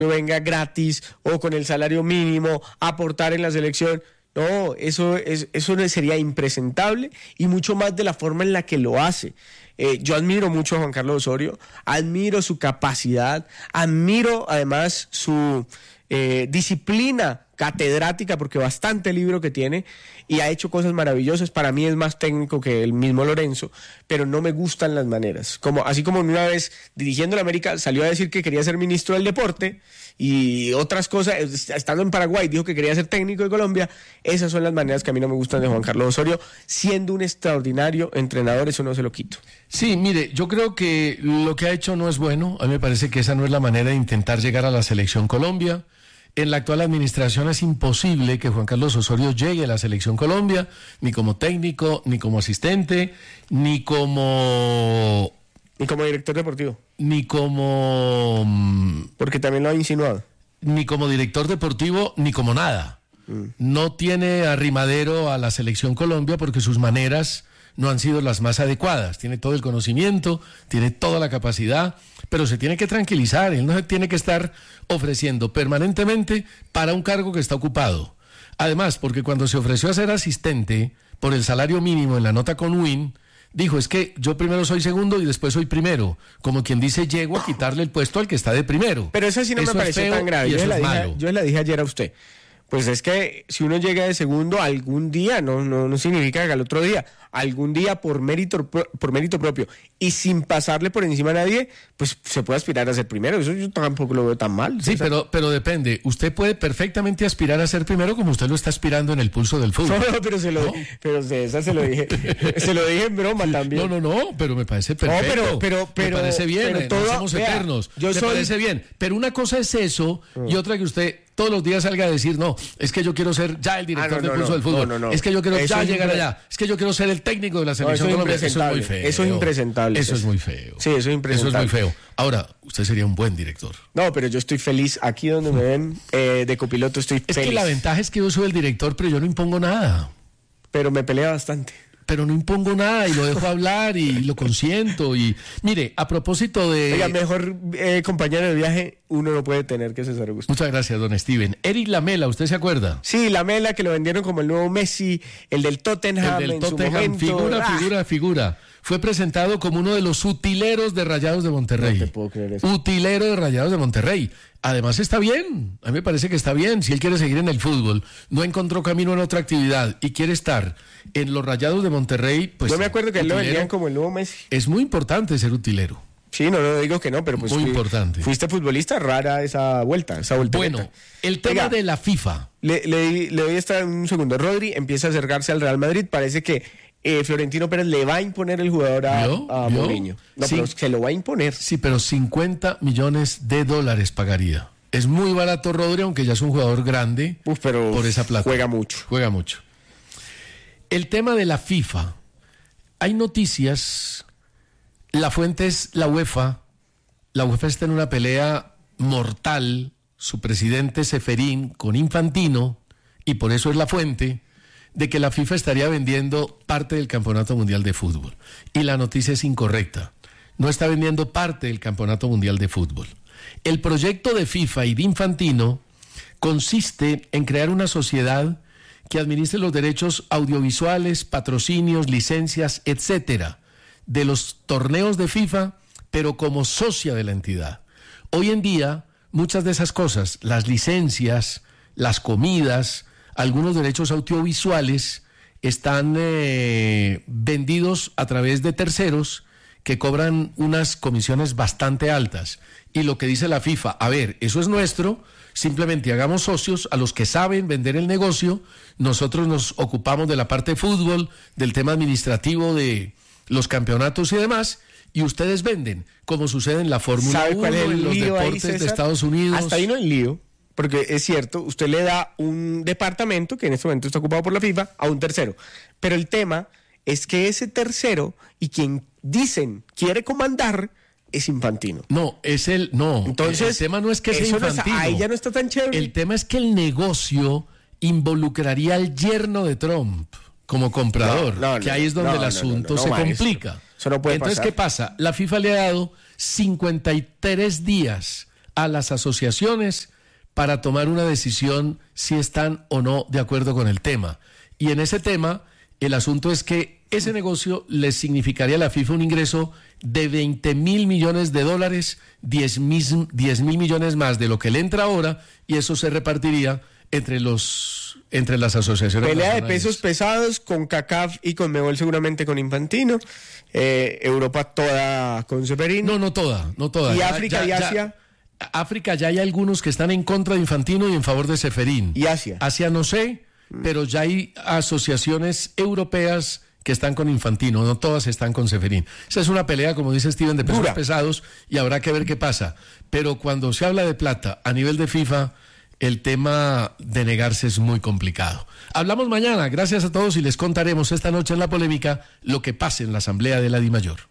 venga gratis o con el salario mínimo, aportar en la selección. No, eso sería impresentable, y mucho más de la forma en la que lo hace. Yo admiro mucho a Juan Carlos Osorio, admiro su capacidad, admiro además su disciplina catedrática, porque bastante libro que tiene, y ha hecho cosas maravillosas. Para mí es más técnico que el mismo Lorenzo, pero no me gustan las maneras. Así como una vez dirigiendo la América salió a decir que quería ser ministro del deporte y otras cosas, estando en Paraguay dijo que quería ser técnico de Colombia. Esas son las maneras que a mí no me gustan de Juan Carlos Osorio, siendo un extraordinario entrenador, eso no se lo quito. Sí, mire, yo creo que lo que ha hecho no es bueno. A mí me parece que esa no es la manera de intentar llegar a la Selección Colombia. En la actual administración es imposible que Juan Carlos Osorio llegue a la Selección Colombia, ni como técnico, ni como asistente, ni como director deportivo. Porque también lo ha insinuado. Ni como director deportivo, ni como nada. No tiene arrimadero a la Selección Colombia porque sus maneras no han sido las más adecuadas. Tiene todo el conocimiento, tiene toda la capacidad, pero se tiene que tranquilizar. Él no se tiene que estar ofreciendo permanentemente para un cargo que está ocupado. Además, porque cuando se ofreció a ser asistente por el salario mínimo en la nota con Win, dijo, es que yo primero soy segundo y después soy primero. Como quien dice, llego a quitarle el puesto al que está de primero. Pero eso sí no me pareció tan grave. Yo la dije ayer a usted. Pues es que si uno llega de segundo algún día, no significa que al otro día, algún día por mérito propio y sin pasarle por encima a nadie, pues se puede aspirar a ser primero. Eso yo tampoco lo veo tan mal. Sí, pero depende. Usted puede perfectamente aspirar a ser primero como usted lo está aspirando en el pulso del fútbol. No, pero se lo dije. Se lo dije en broma también. No, pero me parece perfecto. Pero me parece bien, no somos eternos. Parece bien. Pero una cosa es eso y otra que usted todos los días salga a decir, no, es que yo quiero ser ya el director del pulso del fútbol. Es que yo quiero ya llegar allá. Es que yo quiero ser el técnico de la selección colombiana. Eso es muy feo. Eso es impresentable. Eso es muy feo. Sí, eso es impresentable. Eso es muy feo. Ahora, usted sería un buen director. No, pero yo estoy feliz. Aquí donde me ven de copiloto estoy feliz. Es que la ventaja es que yo soy el director, pero yo no impongo nada. Pero me pelea bastante. Pero no impongo nada y lo dejo hablar y lo consiento. Y mire, a propósito de... Oiga, mejor compañero de viaje uno no puede tener que César Augusto. Muchas gracias, don Steven. Eric Lamela, ¿usted se acuerda? Sí, Lamela, que lo vendieron como el nuevo Messi, el del Tottenham, en su momento. Figura. Fue presentado como uno de los utileros de Rayados de Monterrey. No te puedo creer eso. Utilero de Rayados de Monterrey. Además está bien, a mí me parece que está bien. Si él quiere seguir en el fútbol, no encontró camino en otra actividad y quiere estar en los Rayados de Monterrey, pues... Yo me acuerdo que él lo vendían como el nuevo Messi. Es muy importante ser utilero. Sí, no digo que no, pero pues muy importante. Fuiste futbolista, rara esa vuelta. Bueno, el tema de la FIFA. Le doy un segundo. Rodri empieza a acercarse al Real Madrid, parece que Florentino Pérez le va a imponer el jugador a Mourinho. No, sí, pero se lo va a imponer. Sí, pero $50 millones pagaría. Es muy barato Rodri, aunque ya es un jugador grande. Pero por esa plata. Juega mucho. El tema de la FIFA. Hay noticias. La fuente es la UEFA. La UEFA está en una pelea mortal. Su presidente Ceferín con Infantino, y por eso es la fuente, de que la FIFA estaría vendiendo parte del Campeonato Mundial de Fútbol. Y la noticia es incorrecta. No está vendiendo parte del Campeonato Mundial de Fútbol. El proyecto de FIFA y de Infantino consiste en crear una sociedad que administre los derechos audiovisuales, patrocinios, licencias, etcétera, de los torneos de FIFA, pero como socia de la entidad. Hoy en día, muchas de esas cosas, las licencias, las comidas, algunos derechos audiovisuales están vendidos a través de terceros que cobran unas comisiones bastante altas. Y lo que dice la FIFA, a ver, eso es nuestro, simplemente hagamos socios a los que saben vender el negocio, nosotros nos ocupamos de la parte de fútbol, del tema administrativo de los campeonatos y demás, y ustedes venden, como sucede en la Fórmula 1, en los deportes de Estados Unidos. Hasta ahí no hay lío. Porque es cierto, usted le da un departamento que en este momento está ocupado por la FIFA a un tercero. Pero el tema es que ese tercero y quien dicen quiere comandar es Infantino. Entonces, el tema no es que sea Infantino. Ahí ya no está tan chévere. El tema es que el negocio involucraría al yerno de Trump como comprador, que ahí es donde el asunto se complica. Eso no puede Entonces, pasar. ¿qué pasa? La FIFA le ha dado 53 días a las asociaciones para tomar una decisión si están o no de acuerdo con el tema. Y en ese tema, el asunto es que ese negocio les significaría a la FIFA un ingreso de 20.000 millones de dólares, 10.000 millones más de lo que le entra ahora, y eso se repartiría entre las asociaciones. Pelea de pesos pesados con CACAF y con Conmebol, seguramente con Infantino. Europa toda con Ceferino. No toda. Y África y Asia. África ya hay algunos que están en contra de Infantino y en favor de Ceferín. ¿Y Asia? Asia no sé, pero ya hay asociaciones europeas que están con Infantino, no todas están con Ceferín. Esa es una pelea, como dice Steven, de pesos pesados, y habrá que ver qué pasa. Pero cuando se habla de plata a nivel de FIFA, el tema de negarse es muy complicado. Hablamos mañana, gracias a todos, y les contaremos esta noche en La Polémica lo que pase en la Asamblea de la DIMAYOR.